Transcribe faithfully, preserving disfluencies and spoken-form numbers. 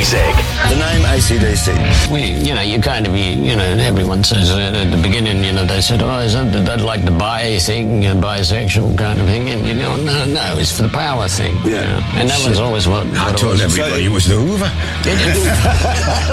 music. The name A C D C. We, you know, you kind of, you, you know, everyone says uh, at the beginning, you know, they said, oh, is that, that like the bi thing, uh, bisexual kind of thing? And you go, no, no, it's for the power thing. Yeah. You know? And that was always what, what I it told was. everybody it was the Hoover.